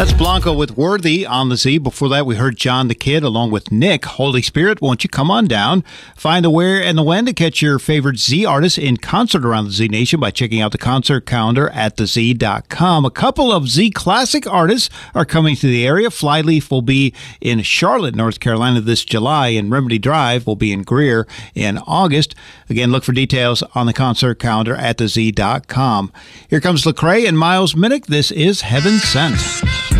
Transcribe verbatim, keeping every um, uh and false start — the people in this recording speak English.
That's Blanco with Worthy on the Z. Before that, we heard John the Kid along with Nick. Holy Spirit, won't you come on down? Find the where and the when to catch your favorite Z artists in concert around the Z Nation by checking out the concert calendar at the z dot com. A couple of Z classic artists are coming to the area. Flyleaf will be in Charlotte, North Carolina this July, and Remedy Drive will be in Greer in August. Again, look for details on the concert calendar at the z dot com. Here comes Lecrae and Miles Minnick. This is Heaven Sent.